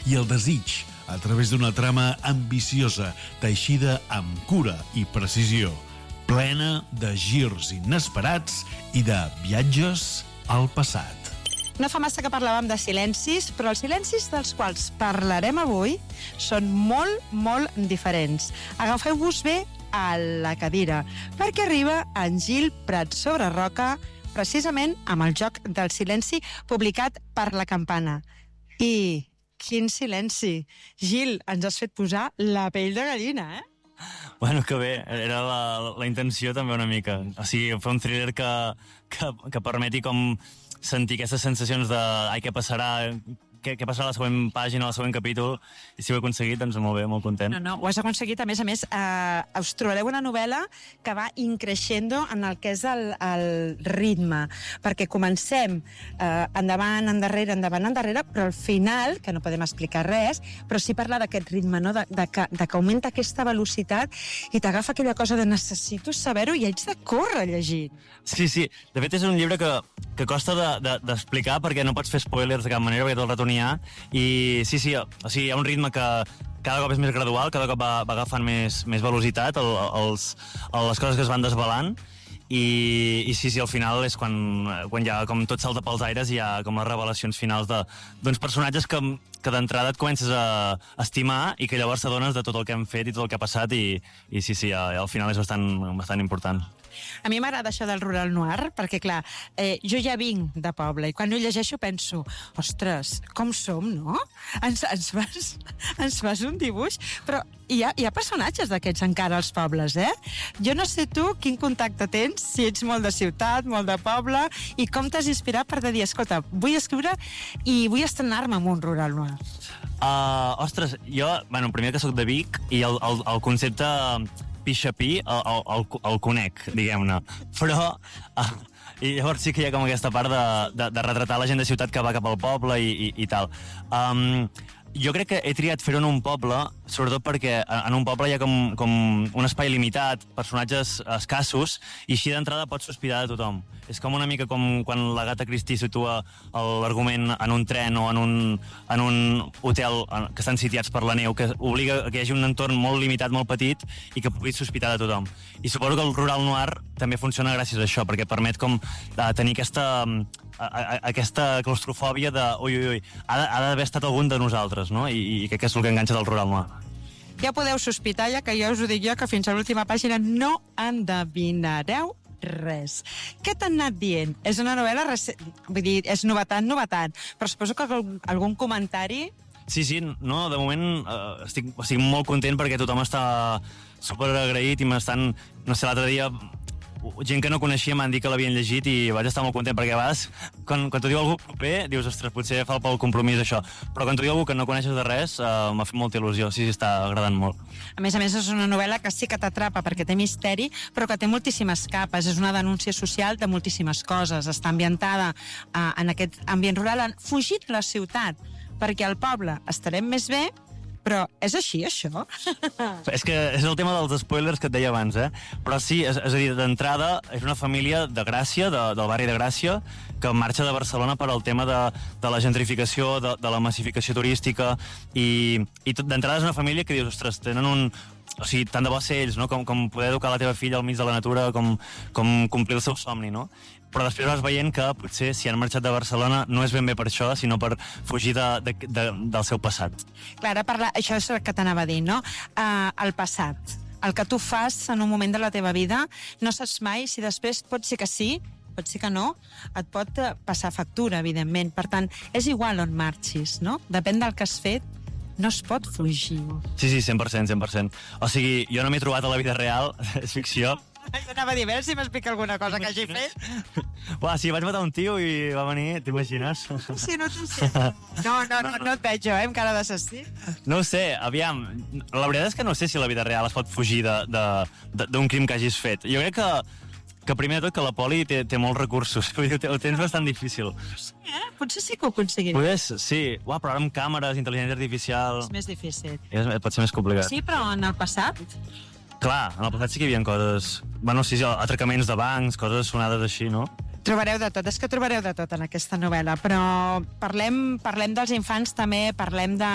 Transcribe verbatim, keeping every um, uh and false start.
i el desig a través d'una trama ambiciosa, teixida amb cura i precisió, plena de girs inesperats i de viatges al passat. No fa massa que parlàvem de silencis, però els silencis dels quals parlarem avui són molt, molt diferents. Agafeu-vos bé a la cadira, perquè arriba en Gil Prats sobre Roca, precisament amb el joc del silenci publicat per La Campana. I quin silenci! Gil, ens has fet posar la pell de gallina, eh? Bueno, que bé, era la, la intenció també una mica. O sigui, fer un thriller que, que, que permeti com sentir aquestes sensacions de ai, què passarà, què, què passarà a la següent pàgina, a la següent capítol, i si ho he aconseguit, doncs molt bé, molt content. No, no, ho has aconseguit. A més a més, eh, us trobareu una novel·la que va increixendo en el que és el, el ritme, perquè comencem eh, endavant, endarrere, endavant, endarrere, però al final, que no podem explicar res, però sí parlar d'aquest ritme, no? de, de, que, de que augmenta aquesta velocitat i t'agafa aquella cosa de necessito saber-ho i haig de córrer llegint. Sí, sí. De fet, és un llibre que, que costa d'explicar de, de, perquè no pots fer spoilers de cap manera, perquè tot el rato n'hi ha. I sí, sí, o sigui, hi ha un ritme que cada cop és més gradual, cada cop va, va agafant més, més velocitat, el, els, les coses que es van desvelant, i, i sí, sí, al final és quan, quan ja com tot salta pels aires i hi ha com les revelacions finals d'uns personatges que, que d'entrada et comences a estimar i que llavors t'adones de tot el que hem fet i tot el que ha passat i, i sí, sí, al final és bastant, bastant important. A mi m'agrada això del rural noir, perquè, clar, eh, jo ja vinc de poble, i quan ho llegeixo penso, ostres, com som, no? Ens, ens, fas, ens fas un dibuix, però hi ha, hi ha personatges d'aquests encara als pobles, eh? Jo no sé tu quin contacte tens, si ets molt de ciutat, molt de poble, i com t'has inspirat per dir, escolta, vull escriure i vull estrenar-me en un rural noir. Uh, ostres, jo, bueno, primer que sóc de Vic, i el, el, el concepte pixapí el, el, el, el conec, diguem-ne. Però, uh, i llavors sí que hi ha com aquesta part de, de, de retratar la gent de ciutat que va cap al poble i, i, i tal. Um, jo crec que he triat fer-ho en un poble, sobretot perquè en un poble hi ha com, com un espai limitat, personatges escassos, i així d'entrada pots sospitar de tothom. És com una mica com quan l'Agatha Christie situa l'argument en un tren o en un, en un hotel que estan sitiats per la neu, que obliga que hi hagi un entorn molt limitat, molt petit, i que puguis sospitar de tothom. I suposo que el rural noir també funciona gràcies a això, perquè permet com tenir aquesta, a, a, aquesta claustrofòbia de ui, ui, ui, ha d'haver estat algun de nosaltres, no? I, i crec que és el que enganxa del rural noir. Ja podeu sospitar, ja que ja us ho dic jo, que fins a l'última pàgina no endevinareu res. Què t'han anat dient? És una novel·la recent, vull dir, és novetat, novetat, però suposo que algun comentari... Sí, sí, no, de moment eh, estic, estic molt content perquè tothom està super agraït i m'estan, no sé, l'altre dia gent que no coneixia m'han dit que l'havien llegit i vaig estar molt content, perquè a vegades quan, quan t'ho diu algú proper dius, ostres, potser fa pel compromís això, però quan t'ho diu algú que no coneixes de res eh, m'ha fet molta il·lusió, sí, sí, està agradant molt. A més a més és una novel·la que sí que t'atrapa perquè té misteri, però que té moltíssimes capes, és una denúncia social de moltíssimes coses, està ambientada eh, en aquest ambient rural, han fugit la ciutat, perquè al poble estarem més bé, però és així, això? És que és el tema dels spoilers que et deia abans, eh? Però sí, és, és a dir, d'entrada, és una família de Gràcia, de, del barri de Gràcia, que marxa de Barcelona per al tema de, de la gentrificació, de, de la massificació turística, i, i d'entrada és una família que dius, ostres, tenen un... O sigui, tant de bo ser ells, no? Com, com poder educar la teva filla al mig de la natura, com, com complir el seu somni, no? Però després vas veient que potser si han marxat de Barcelona no és ben bé per això, sinó per fugir de, de, de, del seu passat. Clar, ara parla, això és el que t'anava a dir, no? Uh, el passat, el que tu fas en un moment de la teva vida, no saps mai si després pot ser que sí, pot ser que no, et pot passar factura, evidentment. Per tant, és igual on marxis, no? Depèn del que has fet, no es pot fugir. Sí, sí, cent per cent, cent per cent. O sigui, jo no m'he trobat a la vida real, és ficció. Jo anava a dir, a veure si m'explica alguna cosa que hagi fet. Uah, sí, vaig matar un tio i va venir, t'imagines? Sí, no t'ho sé. No, no, no, no et veig jo, eh, amb cara d'assassí. No ho sé, aviam, la veritat és que no sé si la vida real es pot fugir d'un crim que hagis fet. Jo crec que que primer de tot que la poli té, té molts recursos, ho tens bastant difícil. Eh? Potser sí que ho aconseguiré. Podes, sí. Uah, però ara amb càmeres, intel·ligència artificial... És més difícil. És, pot ser més complicat. Sí, però en el passat... Clar, en el passat sí que hi havia coses... Bueno, sí, atracaments de bancs, coses sonades així, no? Trobareu de tot, és que trobareu de tot en aquesta novel·la, però parlem, parlem dels infants també, parlem de